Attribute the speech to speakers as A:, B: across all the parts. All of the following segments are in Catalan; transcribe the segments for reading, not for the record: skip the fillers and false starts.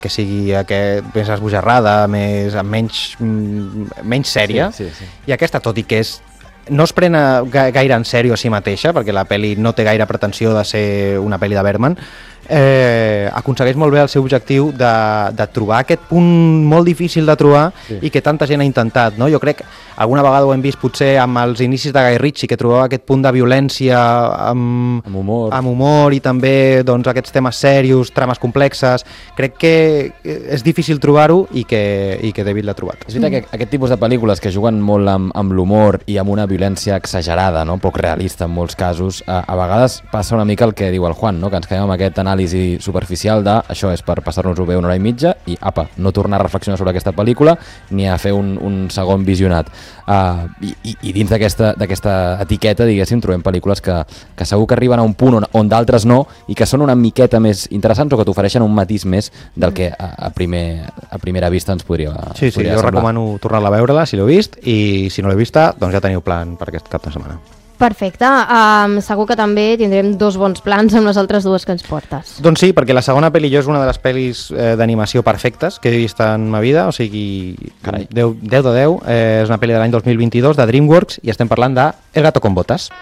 A: que sigui més esbojarrada, amb menys sèria, i aquesta, tot i que no es pren gaire en sèrio a si mateixa, perquè la pel·li no té gaire pretensió de ser una pel·li de Bergman, aconsegueix molt bé el seu objectiu de trobar aquest punt molt difícil de trobar i que tanta gent ha intentat, no? Jo crec, alguna vegada ho hem vist potser amb els inicis de Guy Ritchie, que trobava aquest punt de violència amb humor i també doncs, aquests temes serios, trames complexes. Crec que és difícil trobar-ho i que David l'ha trobat.
B: És veritat que aquest tipus de pel·lícules que juguen molt amb l'humor i amb una violència exagerada, no? Poc realista en molts casos, a vegades passa una mica el que diu el Juan, no? Que ens quedem amb aquest anàlisi superficial de això és per passar-nos-ho bé una hora i mitja i apa, no tornar a reflexionar sobre aquesta pel·lícula ni a fer un segon visionat. I dins d'aquesta etiqueta, diguéssim, trobem pel·lícules que segur que arriben a un punt on d'altres no i que són una miqueta més interessants o que t'ofereixen un matís més del que a primera vista ens podria semblar.
A: Jo recomano tornar-la a veure-la si l'heu vist i si no l'heu vista, doncs ja teniu plan per aquest cap de setmana.
C: Perfecte. Segur que també tindrem 2 bons plans amb les altres 2 que ens portes.
A: Doncs sí, perquè la segona pel·li jo és una de les pel·lis d'animació perfectes que he vist en ma vida, o sigui, 10 de 10. És una pel·li de l'any 2022 de DreamWorks i estem parlant de El gato con botas.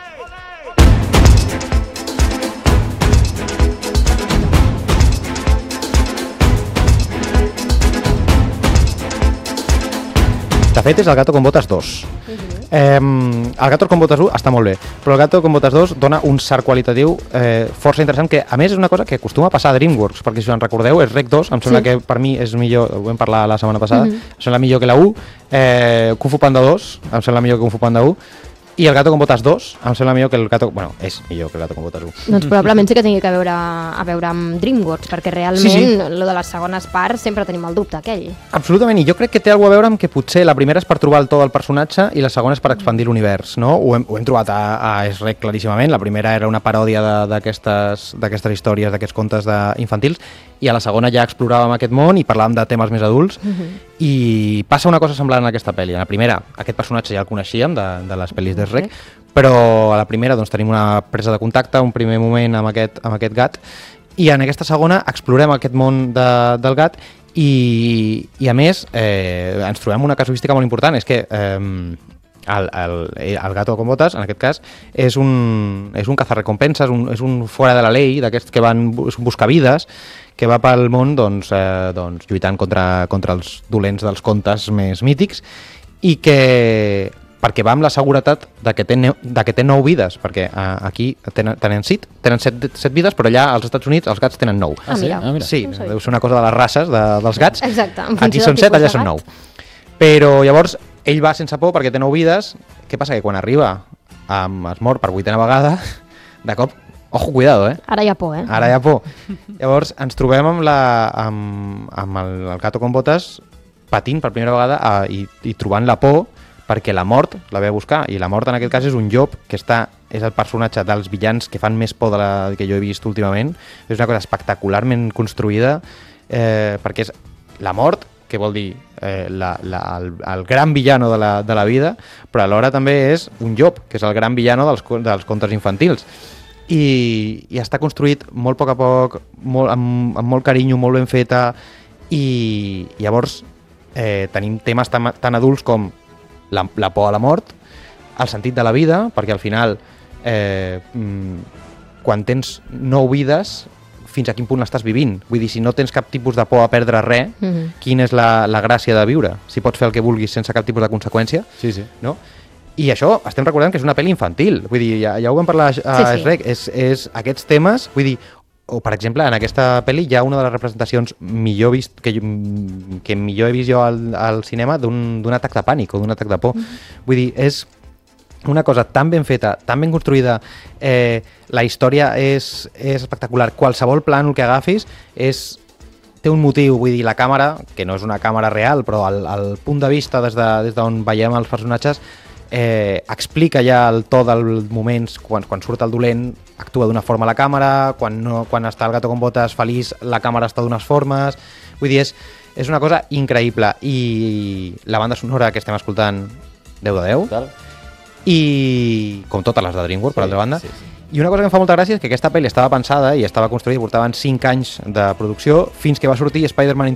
A: De fet, és El gato con botas 2. El Gato con Botas 1 està molt bé, però el Gato con Botas 2 dona un salt qualitatiu força interessant, que a més és una cosa que acostuma a passar a DreamWorks, perquè si us en recordeu és Rec 2, em sembla que per mi és millor, ho vam parlar la setmana passada, em sembla millor que la 1, Kung Fu Panda 2 em sembla millor que Kung Fu Panda 1, i el Gato con Botas 2 em sembla millor que el Gato... Bueno, és millor que el Gato con Botas 1.
C: Doncs probablement sí que tingui a veure amb DreamWorks, perquè realment lo de les segones parts sempre tenim el dubte aquell.
A: Absolutament, i jo crec que té alguna cosa a veure amb que potser la primera és per trobar el to del personatge i la segona és per expandir l'univers, no? Ho hem trobat a Shrek claríssimament. La primera era una paròdia d'aquestes històries, d'aquests contes infantils, i a la segona ja exploràvem aquest món i parlàvem de temes més adults, i passa una cosa semblant en aquesta pel·li. En la primera, aquest personatge ja el coneixíem de les pel·lis de Shrek, però a la primera doncs, tenim una presa de contacte, un primer moment amb aquest gat, i en aquesta segona explorem aquest món del gat i a més ens trobem una casuística molt important, és que el Gato con Botas, en aquest cas, és un cazarrecompenses, és un fora de la llei, d'aquests que van buscar vides, que va pel món doncs, lluitant contra els dolents dels contes més mítics, i perquè va amb la seguretat de que té 9 vides, perquè aquí tenen 7 vides, però allà als Estats Units els gats tenen 9.
C: Ah, mira.
A: Sí, deu ser una cosa de les races dels gats.
C: Exacte.
A: Aquí són 7, allà són 9. Però llavors ell va sense por perquè té 9 vides. Què passa? Que quan arriba es mor per 8a vegada, de cop, ojo, cuidado,
C: Ara hi ha por,
A: Ara hi ha por. Llavors ens trobem amb el Gato con Botas patint per primera vegada i trobant la por, perquè la mort la ve a buscar, i la mort en aquest cas és un llop que és el personatge dels villans que fan més por que jo he vist últimament. És una cosa espectacularment construïda, perquè és la mort, que vol dir el gran villano de la vida, però alhora també és un llop, que és el gran villano dels contes infantils. I està construït molt a poc a poc, amb molt carinyo, molt ben feta, i llavors tenim temes tan adults com la por a la mort, el sentit de la vida, perquè al final quan tens 9 vides, fins a quin punt l'estàs vivint? Vull dir, si no tens cap tipus de por a perdre res, quina és la gràcia de viure? Si pots fer el que vulguis sense cap tipus de conseqüència, no? I això estem recordant que és una pel·li infantil, vull dir, ja ho vam parlar a Shrek, és aquests temes, vull dir, o per exemple, en aquesta pel·li hi ha una de les representacions millor vist que millor he vist jo al cinema d'un atac de pànic o d'un atac de por. Vull dir, és una cosa tan ben feta, tan ben construïda, la història és espectacular, qualsevol plànol que agafis té un motiu, vull dir, la càmera, que no és una càmera real, però el punt de vista des d'on veiem els personatges explica ja el to dels moments, quan surt el dolent actua d'una forma la càmera, quan està el Gato con Botas feliç la càmera està d'unes formes, vull dir, és una cosa increïble, i la banda sonora que estem escoltant 10 de 10, i com totes les de DreamWorks, per altra banda. I una cosa que em fa molta gràcia és que aquesta pel·li estava pensada i estava construïda, portaven 5 anys de producció, fins que va sortir Spider-Man